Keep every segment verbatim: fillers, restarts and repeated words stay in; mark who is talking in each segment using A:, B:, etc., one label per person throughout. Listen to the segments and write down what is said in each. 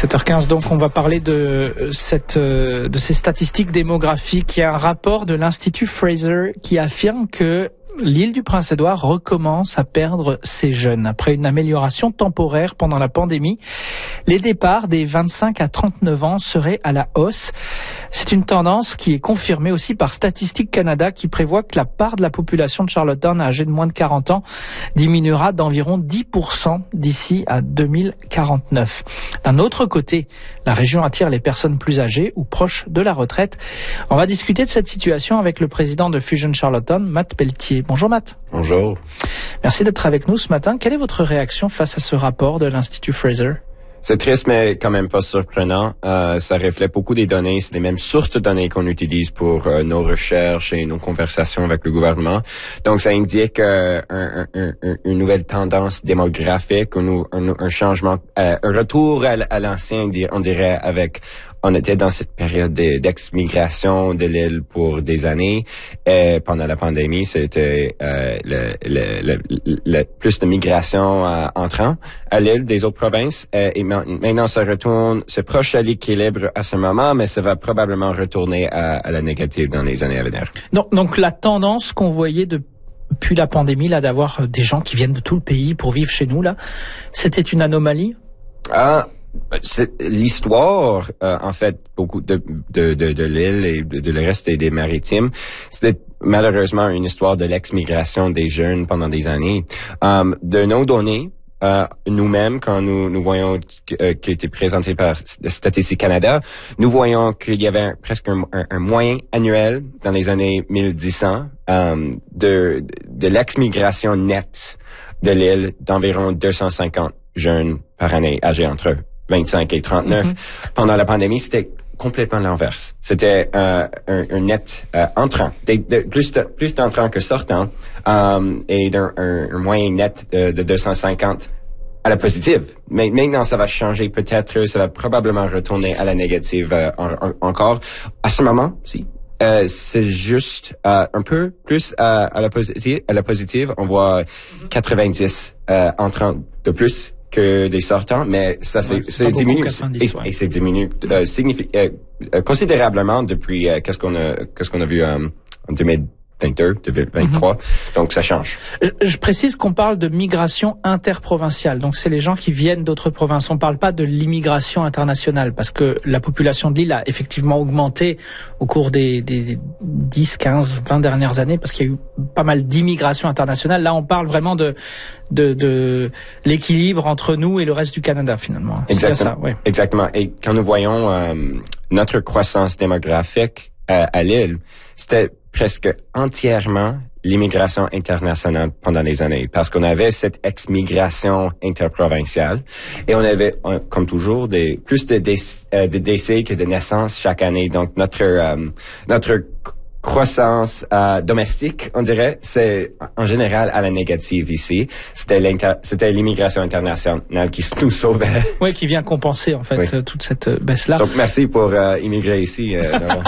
A: sept heures quinze, donc on va parler de cette de ces statistiques démographiques. Il y a un rapport de l'Institut Fraser qui affirme que l'île du Prince-Édouard recommence à perdre ses jeunes. Après une amélioration temporaire pendant la pandémie, les départs des vingt-cinq à trente-neuf ans seraient à la hausse. C'est une tendance qui est confirmée aussi par Statistique Canada qui prévoit que la part de la population de Charlottetown âgée de moins de quarante ans diminuera d'environ dix pour cent d'ici à deux mille quarante-neuf. D'un autre côté, la région attire les personnes plus âgées ou proches de la retraite. On va discuter de cette situation avec le président de Fusion Charlottetown, Matt Pelletier. Bonjour Matt.
B: Bonjour.
A: Merci d'être avec nous ce matin. Quelle est votre réaction face à ce rapport de l'Institut Fraser?
B: C'est triste, mais quand même pas surprenant. Euh, ça reflète beaucoup des données. C'est les mêmes sources de données qu'on utilise pour euh, nos recherches et nos conversations avec le gouvernement. Donc, ça indique euh, un, un, un, une nouvelle tendance démographique, un, un, un changement, euh, un retour à, à l'ancien, on dirait, avec... On était dans cette période d'ex-migration de l'île pour des années. Et pendant la pandémie, c'était euh, le, le, le, le plus de migration euh, entrant à l'île des autres provinces. Euh, et maintenant, ça retourne, c'est proche à l'équilibre à ce moment, mais ça va probablement retourner à, à la négative dans les années à venir.
A: Donc, donc la tendance qu'on voyait depuis la pandémie, là, d'avoir des gens qui viennent de tout le pays pour vivre chez nous, là, c'était une anomalie?
B: Ah. C'est l'histoire, euh, en fait, beaucoup de de de, de l'île et de, de le reste des, des maritimes. C'était malheureusement une histoire de l'ex-migration des jeunes pendant des années. Um, de nos données, euh, nous-mêmes, quand nous nous voyons que, euh, qui était présenté par Statistique Canada, nous voyons qu'il y avait un, presque un, un, un moyen annuel dans les années mille dix um, de de l'ex-migration nette de l'île d'environ deux cent cinquante jeunes par année âgés entre vingt-cinq et trente-neuf. Mm-hmm. Pendant la pandémie, c'était complètement l'inverse. C'était euh, un, un net euh, entrant, des, de, plus de, plus d'entrants que sortants, um, et d'un un, un moyen net de, de deux cent cinquante à la positive. Mais maintenant, ça va changer peut-être, ça va probablement retourner à la négative euh, en, en, encore. À ce moment, si. Euh, c'est juste euh, un peu plus à, à la positive. À la positive, on voit quatre-vingt-dix euh, entrants de plus que des sortants, mais ça c'est,
A: ouais,
B: c'est diminué et,
A: ouais.
B: et c'est diminué euh, signifi- euh, considérablement depuis euh, qu'est-ce qu'on a qu'est-ce qu'on a vu euh, en deux mille vingt-deux, deux mille vingt-trois. Mm-hmm. Donc ça change.
A: Je, je précise qu'on parle de migration interprovinciale. Donc c'est les gens qui viennent d'autres provinces. On parle pas de l'immigration internationale parce que la population de l'île a effectivement augmenté au cours des, des dix, quinze, vingt dernières années parce qu'il y a eu pas mal d'immigration internationale. Là, on parle vraiment de de, de l'équilibre entre nous et le reste du Canada finalement.
B: Exactement.
A: Ça, ouais.
B: Exactement. Et quand nous voyons euh, notre croissance démographique à, à l'île, c'était presque entièrement l'immigration internationale pendant des années, parce qu'on avait cette ex-migration interprovinciale et on avait, comme toujours, des plus de, déc- euh, de décès que de naissances chaque année. Donc notre euh, notre croissance euh, domestique, on dirait, c'est en général à la négative ici. C'était l'inter- c'était l'immigration internationale qui nous sauvait.
A: Oui, qui vient compenser en fait oui. toute cette baisse-là.
B: Donc merci pour euh, immigrer ici. Euh,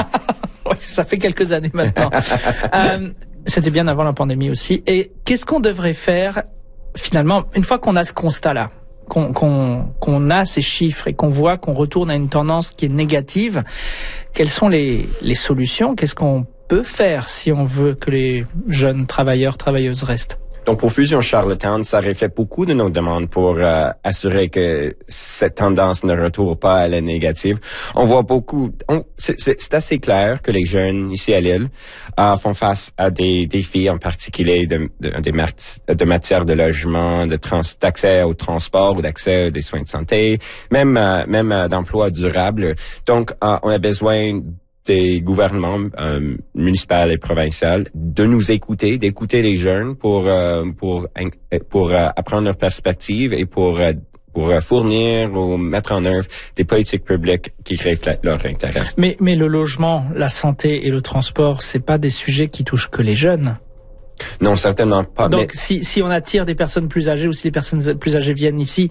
A: Oui, ça fait quelques années maintenant. euh, c'était bien avant la pandémie aussi. Et qu'est-ce qu'on devrait faire finalement une fois qu'on a ce constat-là, qu'on, qu'on, qu'on a ces chiffres et qu'on voit qu'on retourne à une tendance qui est négative? Quelles sont les, les solutions? Qu'est-ce qu'on peut faire si on veut que les jeunes travailleurs, travailleuses restent?
B: Donc, pour Fusion Charlottetown, ça reflète beaucoup de nos demandes pour euh, assurer que cette tendance ne retourne pas à la négative. On voit beaucoup, on, c'est, c'est, c'est assez clair que les jeunes ici à l'île euh, font face à des défis en particulier de, de, de, mat- de matière de logement, de trans, d'accès au transport ou d'accès à des soins de santé, même euh, même euh, d'emploi durable. Donc, euh, on a besoin des gouvernements euh, municipaux et provinciaux de nous écouter, d'écouter les jeunes pour euh, pour pour euh, apprendre leurs perspectives et pour euh, pour euh, fournir ou mettre en œuvre des politiques publiques qui reflètent leur intérêt.
A: Mais mais le logement, la santé et le transport, c'est pas des sujets qui touchent que les jeunes.
B: Non, certainement pas.
A: Donc
B: mais...
A: si si on attire des personnes plus âgées ou si les personnes plus âgées viennent ici,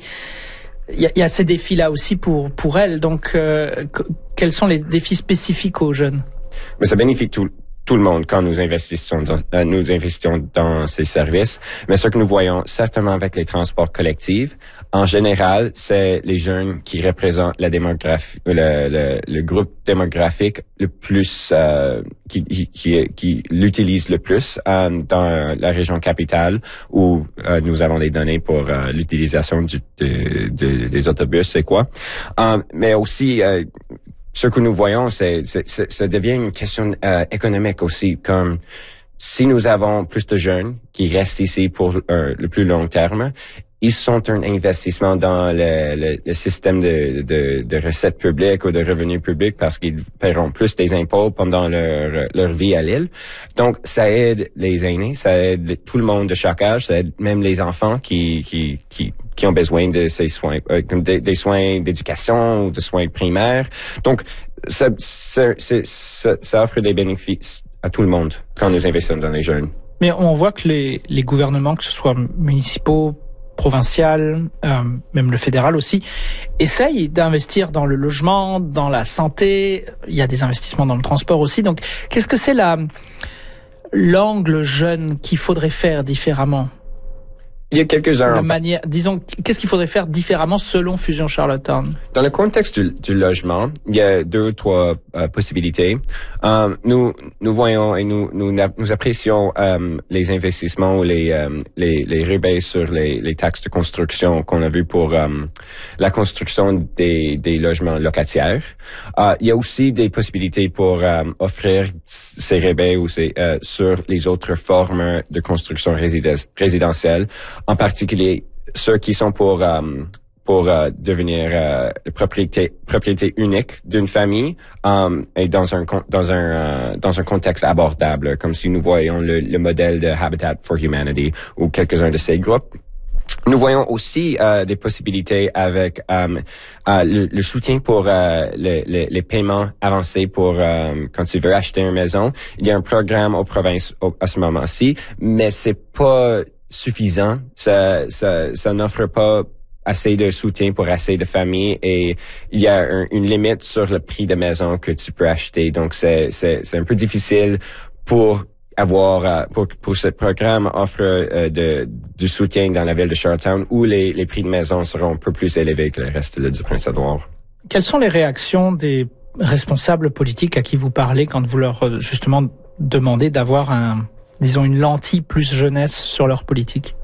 A: il y a, y a ces défis-là aussi pour pour elles. Donc euh, quels sont les défis spécifiques aux jeunes?
B: Mais ça bénéficie tout, tout le monde quand nous investissons dans, euh, nous investissons dans ces services. Mais ce que nous voyons certainement avec les transports collectifs, en général, c'est les jeunes qui représentent la démographie, le, le, le groupe démographique le plus, euh, qui, qui, qui, qui l'utilise le plus euh, dans la région capitale où euh, nous avons des données pour euh, l'utilisation du, de, de, des autobus et quoi. Euh, mais aussi, euh, ce que nous voyons, c'est, c'est, c'est, ça devient une question euh, économique aussi. Comme si nous avons plus de jeunes qui restent ici pour euh, le plus long terme, ils sont un investissement dans le, le, le système de, de, de recettes publiques ou de revenus publics parce qu'ils paieront plus des impôts pendant leur, leur vie à l'île. Donc, ça aide les aînés, ça aide tout le monde de chaque âge, ça aide même les enfants qui qui qui, qui ont besoin de ces soins, euh, des, des soins d'éducation ou de soins primaires. Donc, ça, ça, ça, ça offre des bénéfices à tout le monde quand nous investissons dans les jeunes.
A: Mais on voit que les, les gouvernements, que ce soit municipaux, provincial, euh, même le fédéral aussi, essaye d'investir dans le logement, dans la santé. Il y a des investissements dans le transport aussi. Donc, qu'est-ce que c'est la l'angle jeune qu'il faudrait faire différemment?
B: Il y a quelques-uns.
A: La manière, disons, qu'est-ce qu'il faudrait faire différemment selon Fusion Charlottetown?
B: Dans le contexte du, du logement, il y a deux ou trois euh, possibilités. Euh, nous, nous voyons et nous, nous, nous apprécions euh, les investissements ou les, euh, les, les rebates sur les, les taxes de construction qu'on a vu pour euh, la construction des, des logements locataires. Euh, il y a aussi des possibilités pour euh, offrir ces rebates ou ces, euh, sur les autres formes de construction résidence, résidentielle. En particulier, ceux qui sont pour euh, pour euh, devenir euh, propriété propriété unique d'une famille euh, et dans un dans un euh, dans un contexte abordable, comme si nous voyons le, le modèle de Habitat for Humanity ou quelques-uns de ces groupes. Nous voyons aussi euh, des possibilités avec euh, euh, le, le soutien pour euh, le, le, les paiements avancés pour euh, quand tu veux acheter une maison. Il y a un programme aux provinces au, à ce moment-ci, mais c'est pas suffisant. Ça, ça, ça n'offre pas assez de soutien pour assez de familles et il y a un, une limite sur le prix de maison que tu peux acheter. Donc, c'est, c'est, c'est un peu difficile pour avoir, pour, pour ce programme offre euh, de, du soutien dans la ville de Charlottetown où les, les prix de maison seront un peu plus élevés que le reste de, du Prince-Édouard.
A: Quelles sont les réactions des responsables politiques à qui vous parlez quand vous leur, justement, demandez d'avoir un, disons, une lentille plus jeunesse sur leur politique?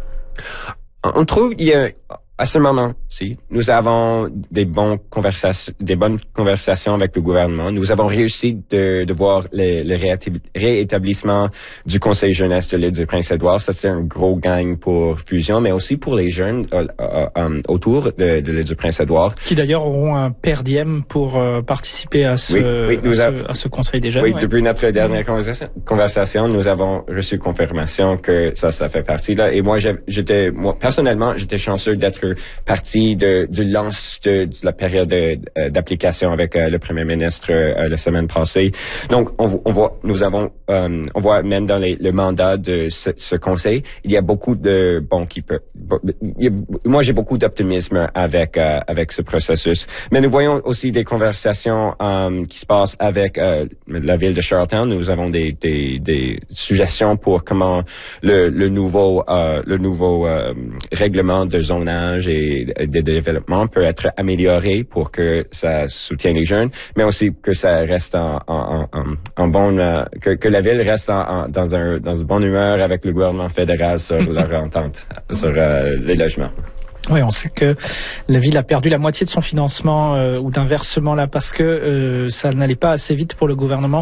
B: On trouve, il y a, à ce moment-ci, nous avons des bons conversations, des bonnes conversations avec le gouvernement. Nous avons réussi de, de voir le, le réétablissement du Conseil jeunesse de l'île du Prince-Édouard. Ça, c'est un gros gain pour Fusion, mais aussi pour les jeunes euh, euh, euh, autour de, de l'île du Prince-Édouard.
A: Qui d'ailleurs auront un per diem pour euh, participer à ce,
B: oui, oui,
A: à,
B: a...
A: ce, à ce Conseil des jeunes.
B: Oui,
A: ouais.
B: Depuis notre dernière conversation, conversation, nous avons reçu confirmation que ça, ça fait partie là. Et moi, j'étais, moi personnellement, j'étais chanceux d'être partie de, du lance de, de la période de, euh, d'application avec euh, le premier ministre euh, la semaine passée. Donc, on, on voit, nous avons, euh, on voit même dans les, le mandat de ce, ce conseil, il y a beaucoup de bon qui peut. Bon, il y a, moi, j'ai beaucoup d'optimisme avec euh, avec ce processus. Mais nous voyons aussi des conversations euh, qui se passent avec euh, la ville de Charlottetown. Nous avons des des, des suggestions pour comment le, le nouveau euh, le nouveau euh, règlement de zonage et de développement peut être amélioré pour que ça soutienne les jeunes, mais aussi que ça reste en, en, en, en bonne, euh, que, que la ville reste en, en, dans un dans une bonne humeur avec le gouvernement fédéral sur leur entente sur euh, les logements.
A: Oui, on sait que la ville a perdu la moitié de son financement euh, ou d'un versement là parce que euh, ça n'allait pas assez vite pour le gouvernement.